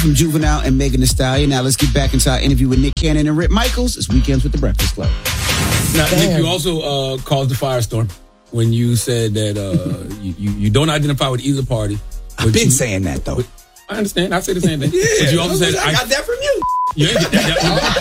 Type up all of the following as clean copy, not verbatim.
from Juvenile and Megan Thee Stallion. Now let's get back into our interview with Nick Cannon and Rip Michaels. It's Weekends with the Breakfast Club. Now, Nick, you also caused a firestorm when you said that you don't identify with either party. I've been saying that, though. I understand. I say the same thing. Yeah, but you also said I got that from you. You ain't get that.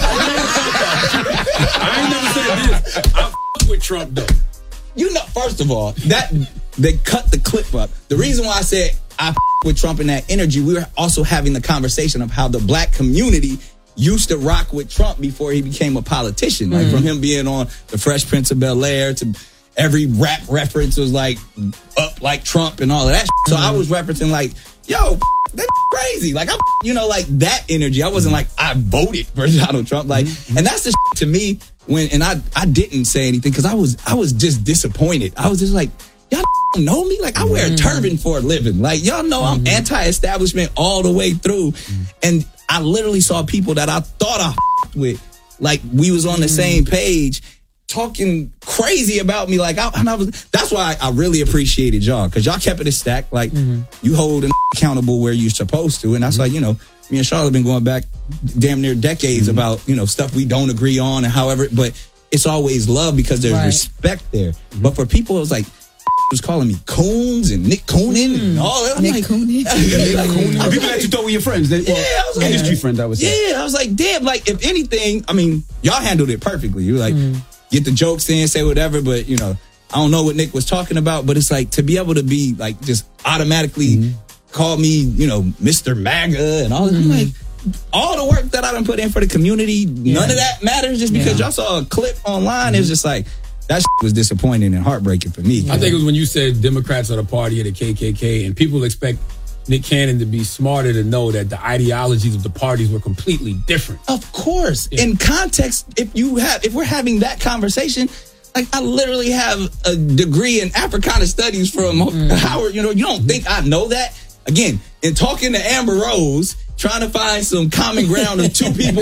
I ain't never said this. I f*** with Trump, though. You know, first of all, that they cut the clip up. The reason why I said I f*** with Trump in that energy, we were also having the conversation of how the black community used to rock with Trump before he became a politician. Like from him being on The Fresh Prince of Bel-Air to every rap reference was like up like Trump and all of that. So I was referencing like, yo, that's crazy. Like, I'm, like that energy. I wasn't like, I voted for Donald Trump. Like, and that's the to me when, and I didn't say anything because I was just disappointed. I was just like, y'all don't know me? Like, I wear a turban for a living. Like, y'all know I'm anti-establishment all the way through. And I literally saw people that I thought I with, like we was on the same page, talking crazy about me. Like, that's why I really appreciated y'all, because y'all kept it a stack. Like, you hold an accountable where you're supposed to. And that's like, me and Charlotte been going back damn near decades about, stuff we don't agree on and however, but it's always love because there's respect there. But for people, it was like, was calling me Coons and Nick Coonan and all that. Nick Coonan. People that you thought were your friends. I was like, industry friends, I was saying. Yeah, I was like, damn, like, if anything, I mean, y'all handled it perfectly. You were like, get the jokes in, say whatever, but, I don't know what Nick was talking about, but it's like, to be able to be, like, just automatically call me, Mr. MAGA and all that. I'm like, all the work that I done put in for the community, none of that matters just because y'all saw a clip online. It's just like, that was disappointing and heartbreaking for me. I think it was when you said Democrats are the party of the KKK, and people expect Nick Cannon to be smarter to know that the ideologies of the parties were completely different. Of course. Yeah. In context, if we're having that conversation, like, I literally have a degree in Africana studies from Howard. You don't think I know that? Again, in talking to Amber Rose, trying to find some common ground of two people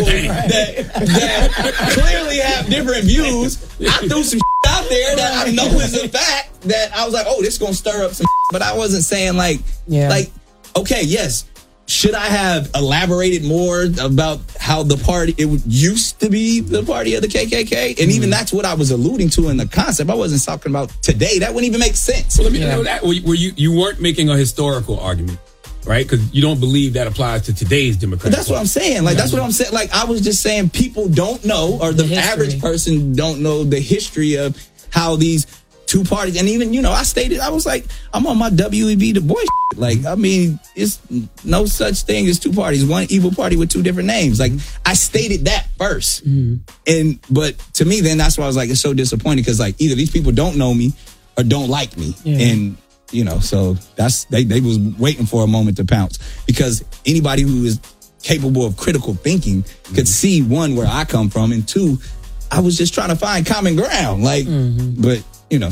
that clearly have different views, I threw some out there that I know is a fact that I was like, oh, this is going to stir up some but I wasn't saying like, okay, yes, should I have elaborated more about how the party, it used to be the party of the KKK? And even that's what I was alluding to in the concept. I wasn't talking about today. That wouldn't even make sense. Well, let me know that. Where you weren't making a historical argument, right? Because you don't believe that applies to today's Democrats. But that's what I'm saying. Like, that's what I'm saying. Like, I was just saying people don't know, or the average person don't know the history of how these two parties, and even, I stated, I was like, I'm on my W.E.B. Du Bois shit. Like, I mean, it's no such thing as two parties, one evil party with two different names. Like, I stated that first. But to me, then that's why I was like, it's so disappointing, because like, either these people don't know me or don't like me. And, so that's, they was waiting for a moment to pounce, because anybody who is capable of critical thinking could see, one, where I come from, and two, I was just trying to find common ground. Like, but,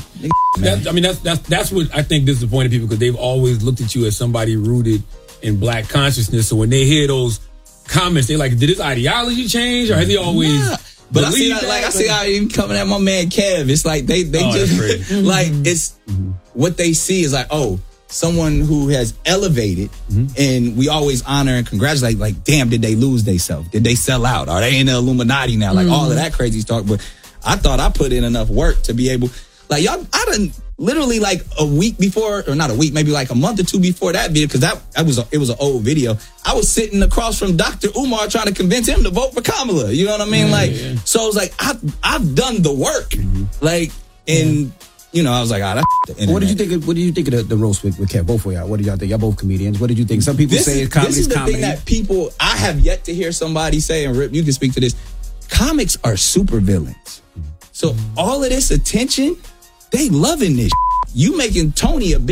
that's what I think disappointed people, because they've always looked at you as somebody rooted in black consciousness. So when they hear those comments, they're like, did his ideology change, or has he always But I see how even coming at my man Kev. It's like they just like, it's what they see is like, oh, someone who has elevated, and we always honor and congratulate. Like, damn, did they lose themselves? Did they sell out? Are they in the Illuminati now? Like all of that crazy talk. But I thought I put in enough work to be able. Like, y'all, I done literally like a week before, or not a week, maybe like a month or two before that video, because it was an old video. I was sitting across from Dr. Umar trying to convince him to vote for Kamala. You know what I mean? So I was like, I've done the work. Like, and I was like, that's the What did you think of the roast with Kev? Both of y'all. What did y'all think? Y'all both comedians. What did you think? Some people say comedy is comedy. Thing that people, I have yet to hear somebody say, and Rip, you can speak to this. Comics are super villains. So all of this attention, they loving this. You making Tony a